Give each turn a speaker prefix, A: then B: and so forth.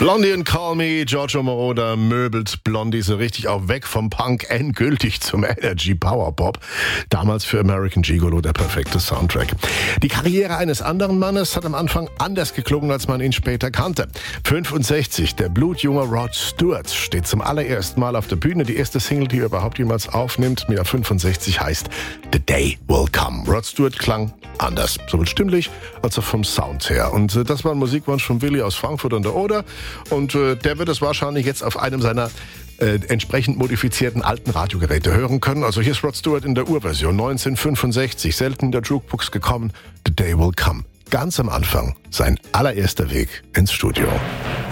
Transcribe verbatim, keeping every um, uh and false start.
A: Blondie and Call Me, Giorgio Moroder möbelt Blondie so richtig auch weg vom Punk endgültig zum Energy Power Pop. Damals für American Gigolo der perfekte Soundtrack. Die Karriere eines anderen Mannes hat am Anfang anders geklungen, als man ihn später kannte. fünfundsechzig, der blutjunge Rod Stewart steht zum allerersten Mal auf der Bühne. Die erste Single, die er überhaupt jemals aufnimmt, mit der fünfundsechzig heißt The Day Will Come. Rod Stewart klang anders, sowohl stimmlich als auch vom Sound her. Und äh, das war ein Musikwunsch von Willi aus Frankfurt an der Oder. Und äh, der wird es wahrscheinlich jetzt auf einem seiner äh, entsprechend modifizierten alten Radiogeräte hören können. Also hier ist Rod Stewart in der Urversion neunzehnhundertfünfundsechzig, selten in der Jukebox gekommen. The Day Will Come. Ganz am Anfang sein allererster Weg ins Studio.